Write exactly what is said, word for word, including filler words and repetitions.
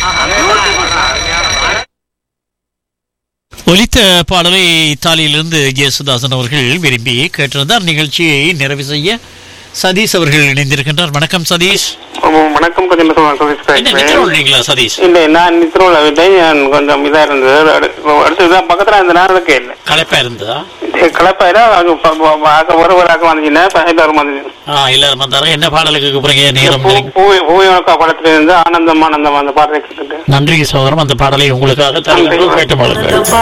ஒலித்த பாடலை இத்தாலியிலிருந்து ஜேசுதாசன் அவர்கள் விரும்பி கேட்டிருந்தார். நிகழ்ச்சியை நிறைவு செய்ய சதீஷ் அவர்கள் இணைந்திருக்கின்றார். வணக்கம் சதீஷ். வணக்கம். கொஞ்சம் சதீஷ் இல்ல நான் நித்ரோல விட்டேன். கொஞ்சம் இதா இருந்தது. அடுத்ததான் பக்கத்துல இருந்த நேரத்துக்கு இல்லை களைப்பா இருந்ததா? களைப்பாயிரம் ஒருவராக வந்துச்சுன்னா எல்லாரும் வந்தாரு. என்ன பாடலுக்கு கூப்பிடுறீங்க? நேரம் படத்துல இருந்து ஆனந்தம் ஆனந்தம் அந்த பாடலை கேட்டுட்டு நன்றி சோதரம். அந்த பாடலை உங்களுக்காக கேட்டு